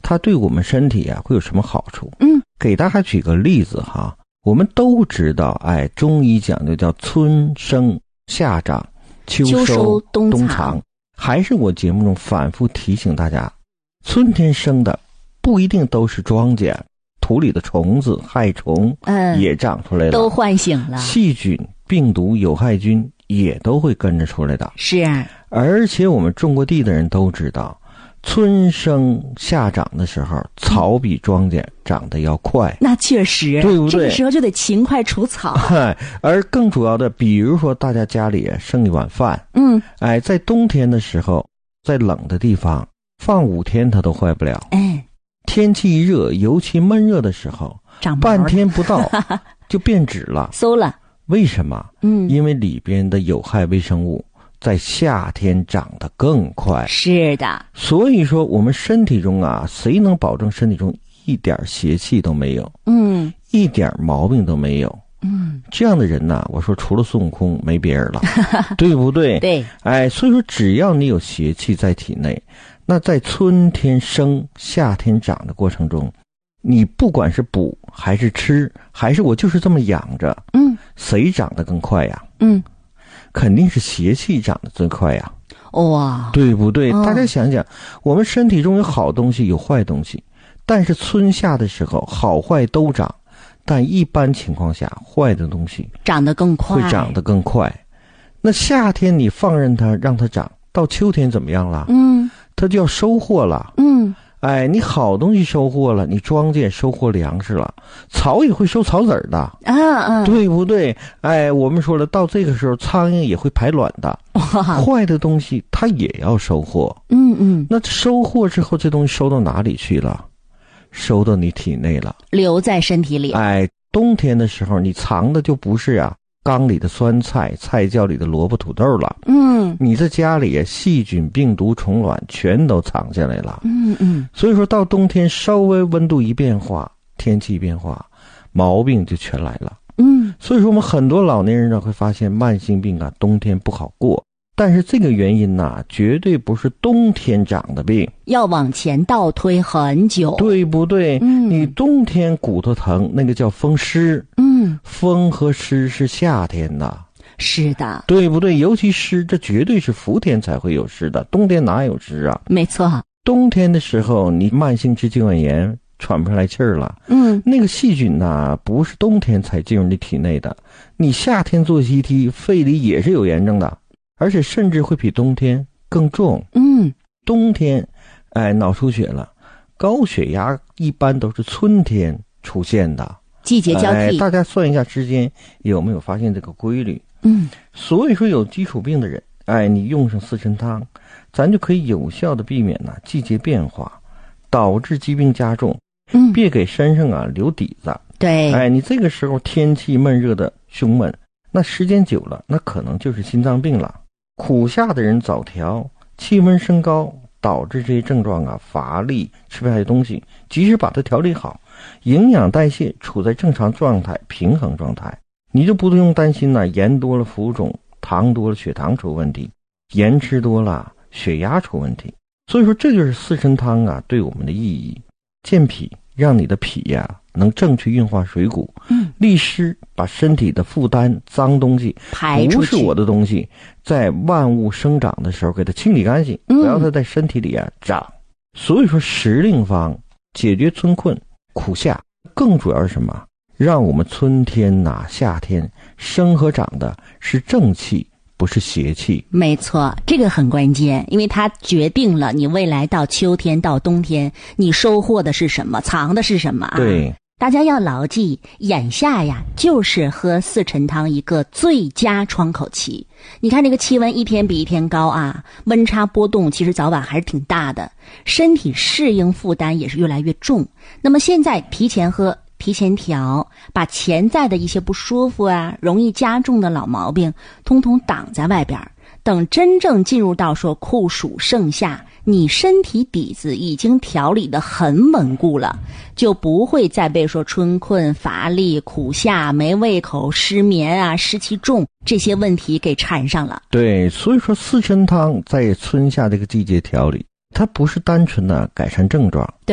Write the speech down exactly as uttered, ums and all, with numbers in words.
它对我们身体啊会有什么好处？ 嗯， 给大家举个例子哈，我们都知道，哎，中医讲究叫春生夏长秋收秋收冬藏冬藏，还是我节目中反复提醒大家，春天生的不一定都是庄稼，土里的虫子害虫嗯也长出来了， 都唤醒了， 细菌病毒有害菌也都会跟着出来的。 是啊， 而且我们种过地的人都知道，春生夏长的时候，草比庄稼长得要快， 那确实， 对不对？ 这个时候就得勤快除草。 哎，而更主要的，比如说大家家里剩一碗饭， 嗯， 哎，在冬天的时候，在冷的地方放五天它都坏不了。 哎， 天气一热，尤其闷热的时候， 长毛半天不到就变质了， 馊了。 为什么？ 嗯， 因为里边的有害微生物在夏天长得更快。 是的， 所以说我们身体中啊，谁能保证身体中一点邪气都没有， 嗯一点毛病都没有？ 嗯， 这样的人呐，我说除了孙悟空没别人了，对不对？ 对， 哎，所以说只要你有邪气在体内，那在春天生夏天长的过程中，你不管是补还是吃，还是我就是这么养着， 嗯， 谁长得更快呀？ 嗯， 肯定是邪气长得最快呀， 哇， 对不对？ 哦大家想想，我们身体中有好东西，有坏东西，但是春夏的时候，好坏都长，但一般情况下，坏的东西长得更快， 会长得更快。那夏天你放任它让它长，到秋天怎么样了？ 嗯它就要收获了。 嗯， 哎，你好东西收获了，你庄稼收获粮食了，草也会收草籽儿的， 啊啊， 对不对？哎，我们说了，到这个时候，苍蝇也会排卵的， 哇， 坏的东西它也要收获。 嗯嗯， 那收获之后，这东西收到哪里去了？收到你体内了。 留在身体里。 哎，冬天的时候，你藏的就不是啊缸里的酸菜、菜窖里的萝卜、土豆了。 嗯你在家里细菌、病毒、虫卵全都藏下来了。 嗯嗯， 所以说到冬天，稍微温度一变化，天气一变化，毛病就全来了。 嗯， 所以说我们很多老年人呢会发现慢性病啊，冬天不好过。但是这个原因呐、绝对不是冬天长的病， 要往前倒推很久。 对不对？ 嗯你冬天骨头疼，那个叫风湿， 嗯， 风和湿是夏天的， 是的， 对不对？尤其湿，这绝对是伏天才会有湿的，冬天哪有湿啊？ 没错。 冬天的时候，你慢性支气管炎喘不上来气儿了， 嗯， 那个细菌呐、不是冬天才进入你体内的，你夏天做 C T， 肺里也是有炎症的，而且甚至会比冬天更重。 嗯， 冬天，哎，脑出血了，高血压一般都是春天出现的， 季节交哎， 替。 大家算一下时间，有没有发现这个规律？ 嗯所以说有基础病的人，哎，你用上四神汤，咱就可以有效的避免呢、季节变化导致疾病加重， 嗯， 别给身上啊留底子。 对， 哎，你这个时候天气闷热的胸闷，那时间久了，那可能就是心脏病了。苦夏的人早调，气温升高，导致这些症状啊，乏力，吃不下去东西，及时把它调理好，营养代谢处在正常状态、平衡状态，你就不用担心呐、盐多了浮肿，糖多了血糖出问题，盐吃多了血压出问题。所以说，这就是四神汤啊对我们的意义。健脾，让你的脾呀、啊、能正确运化水谷； 嗯， 利湿，把身体的负担、脏东西排出去。 不是我的东西，在万物生长的时候给它清理干净， 嗯不要它在身体里啊长。所以说，时令方解决春困苦夏，更主要是什么？让我们春天呐、夏天生和长的是正气，不是邪气。 没错，这个很关键，因为它决定了你未来到秋天到冬天，你收获的是什么，藏的是什么啊？ 对， 大家要牢记，眼下呀，就是喝四陈汤一个最佳窗口期。你看这个气温一天比一天高啊，温差波动其实早晚还是挺大的，身体适应负担也是越来越重。那么现在提前喝，提前调，把潜在的一些不舒服啊，容易加重的老毛病，通通挡在外边。等真正进入到说酷暑盛夏，你身体底子已经调理得很稳固了，就不会再被说春困、乏力、苦夏、没胃口、失眠啊、湿气重这些问题给缠上了。 对，所以说四神汤在春夏这个季节调理，它不是单纯的改善症状，